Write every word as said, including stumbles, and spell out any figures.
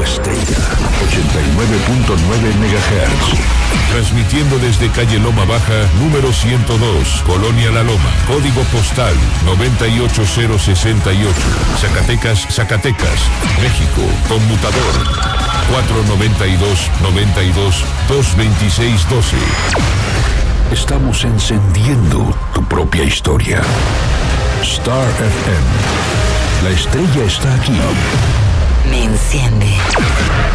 Estrella, ochenta y nueve punto nueve megahertz. Transmitiendo desde calle Loma Baja, número ciento dos, Colonia La Loma, código postal noventa y ocho cero sesenta y ocho, Zacatecas, Zacatecas, México, conmutador cuatro noventa y dos, noventa y dos, dos veintiséis doce. Estamos encendiendo tu propia historia. Star F M. La estrella está aquí. Me enciende.